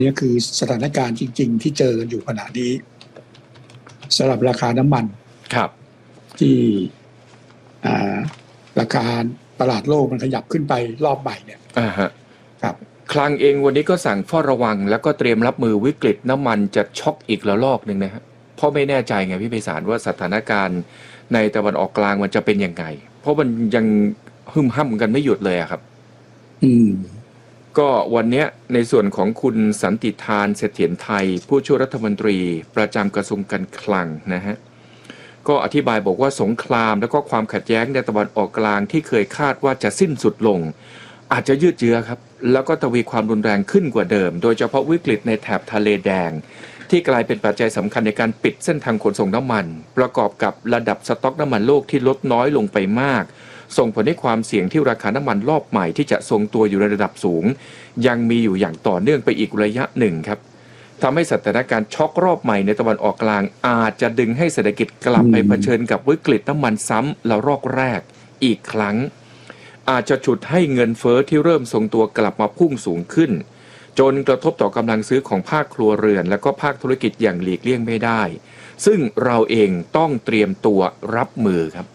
นี่คือสถานการณ์จริงๆที่เจอกันอยู่ขณะนี้สำหรับราคาน้ำมันครับที่ราคาตลาดโลกมันขยับขึ้นไปรอบใหม่เนี่ยครับคลังเองวันนี้ก็สั่งเฝ้าระวังแล้วก็เตรียมรับมือวิกฤตน้ำมันจะช็อกอีกระลอกหนึ่งนะฮะเพราะไม่แน่ใจไงพี่ไพศาลว่าสถานการณ์ในตะวันออกกลางมันจะเป็นยังไงเพราะมันยังหึ่มห้ำกันไม่หยุดเลยอะครับก็วันนี้ในส่วนของคุณสันติธานเสถียรไทยผู้ช่วยรัฐมนตรีประจำกระทรวงการคลังนะฮะก็อธิบายบอกว่าสงครามแล้วก็ความขัดแย้งในตะวันออกกลางที่เคยคาดว่าจะสิ้นสุดลงอาจจะยืดเยื้อครับแล้วก็ทวีความรุนแรงขึ้นกว่าเดิมโดยเฉพาะวิกฤตในแถบทะเลแดงที่กลายเป็นปัจจัยสำคัญในการปิดเส้นทางขนส่งน้ำมันประกอบกับระดับสต็อกน้ำมันโลกที่ลดน้อยลงไปมากส่งผลให้ความเสี่ยงที่ราคาน้ำมันรอบใหม่ที่จะทรงตัวอยู่ในระดับสูงยังมีอยู่อย่างต่อเนื่องไปอีกระยะหนึ่งครับทำให้สถานการณ์ช็อกรอบใหม่ในตะวันออกกลางอาจจะดึงให้เศรษฐกิจกลับไปเผชิญกับวิกฤตน้ำมันซ้ำระลอกแรกอีกครั้งอาจจะฉุดให้เงินเฟ้อที่เริ่มทรงตัวกลับมาพุ่งสูงขึ้นจนกระทบต่อกำลังซื้อของภาคครัวเรือนและก็ภาคธุรกิจอย่างหลีกเลี่ยงไม่ได้ซึ่งเราเองต้องเตรียมตัวรับมือครับ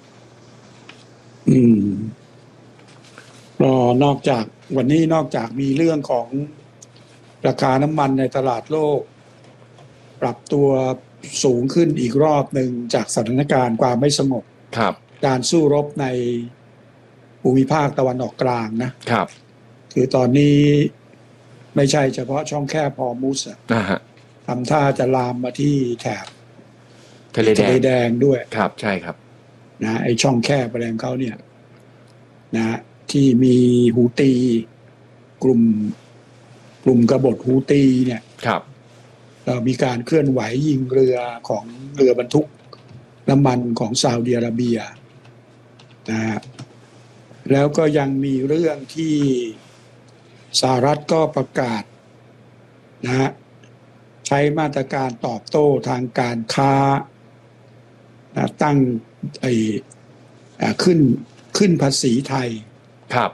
นอกจากวันนี้นอกจากมีเรื่องของราคาน้ำมันในตลาดโลกปรับตัวสูงขึ้นอีกรอบหนึ่งจากสถานการณ์ความไม่สงบการสู้รบในภูมิภาคตะวันออกกลางนะครับคือตอนนี้ไม่ใช่เฉพาะช่องแคบฮอร์มุสทำท่าจะลามมาที่แถบทะเลแดงด้วยครับใช่ครับนะไอช่องแคบอะไรของเขาเนี่ยนะที่มีฮูตีกลุ่มกบฏฮูตีเนี่ยครับมีการเคลื่อนไหวยิงเรือของเรือบรรทุกน้ำมันของซาอุดิอาระเบียนะแล้วก็ยังมีเรื่องที่สหรัฐก็ประกาศนะใช้มาตรการตอบโต้ทางการค้านะตั้งขึ้นภาษีไทยครับ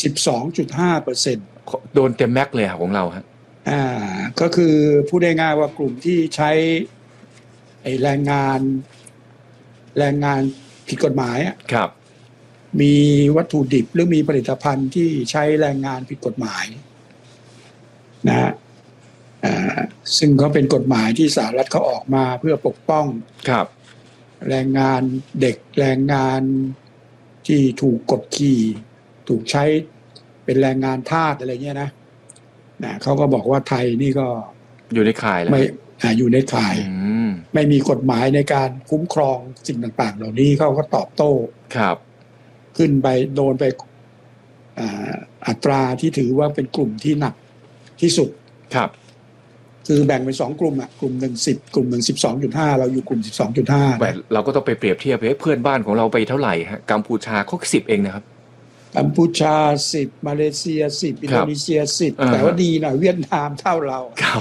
12.5% โดนเต็มแม็กเลยของเราฮะก็คือพูดง่ายๆว่ากลุ่มที่ใช้แรงงานผิดกฎหมายครับมีวัตถุดิบหรือมีผลิตภัณฑ์ที่ใช้แรงงานผิดกฎหมายนะซึ่งเขาเป็นกฎหมายที่สหรัฐเขาออกมาเพื่อปกป้องครับแรงงานเด็กแรงงานที่ถูกกดขี่ถูกใช้เป็นแรงงานทาสอะไรเงี้ยนะเขาก็บอกว่าไทยนี่ก็อยู่ในข่ายแล้วไม่อยู่ในข่ายไม่มีกฎหมายในการคุ้มครองสิ่งต่างๆเหล่านี้เขาก็ตอบโต้ครับขึ้นไปโดนไปอัตราที่ถือว่าเป็นกลุ่มที่หนักที่สุดครับคือแบ่งเป็น2กลุ่มกลุ่มหนึ่ง10กลุ่มหนึ่ง 12.5 เราอยู่กลุ่ม 12.5 แต่เราก็ต้องไปเปรียบเทียบเพื่อนบ้านของเราไปเท่าไหร่ฮะกัมพูชาเขา10เองนะครับกัมพูชา10มาเลเซีย10อินโดนีเซีย10แต่ว่าดีหน่อยเวียดนามเท่าเราครับ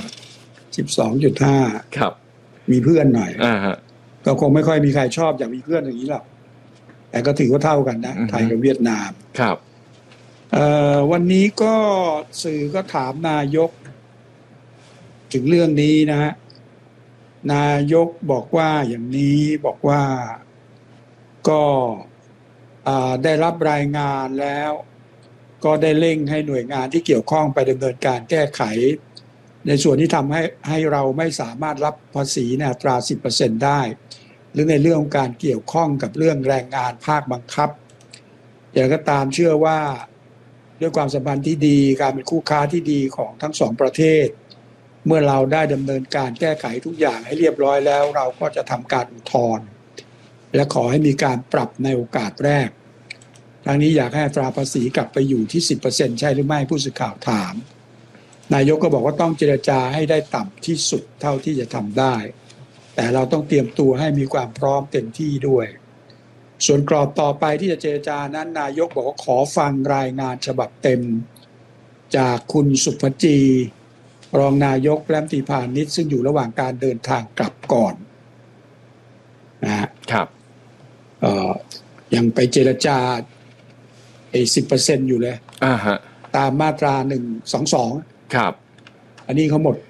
12.5 ครับมีเพื่อนหน่อยก็คงไม่ค่อยมีใครชอบอยากมีเพื่อนอย่างนี้หรอกแต่ก็ถือว่าเท่ากันนะไทยกับเวียดนามครับวันนี้ก็สื่อก็ถามนายกถึงเรื่องนี้นะฮะนายกบอกว่าอย่างนี้บอกว่าก็ได้รับรายงานแล้วก็ได้เร่งให้หน่วยงานที่เกี่ยวข้องไปดำเนินการแก้ไขในส่วนที่ทำให้เราไม่สามารถรับภาษีในอัตรา 10% ได้หรือในเรื่องของการเกี่ยวข้องกับเรื่องแรงงานภาคบังคับอย่างก็ตามเชื่อว่าด้วยความสัมพันธ์ที่ดีการเป็นคู่ค้าที่ดีของทั้งสองประเทศเมื่อเราได้ดำเนินการแก้ไขทุกอย่างให้เรียบร้อยแล้วเราก็จะทำการอุทธรณ์และขอให้มีการปรับในโอกาสแรกทางนี้อยากให้อัตราภาษีกลับไปอยู่ที่ 10% ใช่หรือไม่ผู้สื่อข่าวถามนายกก็บอกว่าต้องเจรจาให้ได้ต่ำที่สุดเท่าที่จะทำได้แต่เราต้องเตรียมตัวให้มีความพร้อมเต็มที่ด้วยส่วนกรอบต่อไปที่จะเจรจานั้นนายกบอกว่าขอฟังรายงานฉบับเต็มจากคุณสุภจีรองนายกและรัฐมนตรีพาณิชย์ซึ่งอยู่ระหว่างการเดินทางกลับก่อนนะครับยังไปเจรจา10% อยู่เลยฮะตามมาตรา122 ครับอันนี้เขาหมด